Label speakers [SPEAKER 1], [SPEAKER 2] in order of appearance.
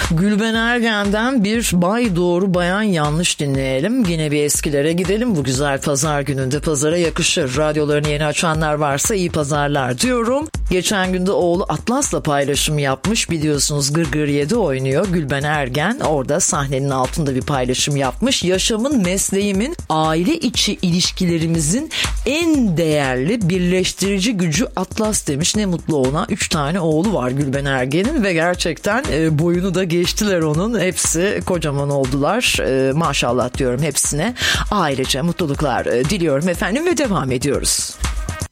[SPEAKER 1] Gülben Ergen'den bir Bay Doğru Bayan Yanlış dinleyelim. Yine bir eskilere gidelim. Bu güzel pazar gününde pazara yakışır. Radyolarını yeni açanlar varsa iyi pazarlar diyorum. Geçen günde oğlu Atlas'la paylaşım yapmış. Biliyorsunuz Gırgır 7 oynuyor. Gülben Ergen orada sahnenin altında bir paylaşım yapmış. Yaşamın, mesleğimin, aile içi ilişkilerimizin en değerli birleştirici gücü Atlas demiş. Ne mutlu ona. 3 tane oğlu var Gülben Ergen'in ve gerçekten boyunu da geçtiler onun. Hepsi kocaman oldular. Maşallah diyorum hepsine. Ailece mutluluklar diliyorum efendim ve devam ediyoruz.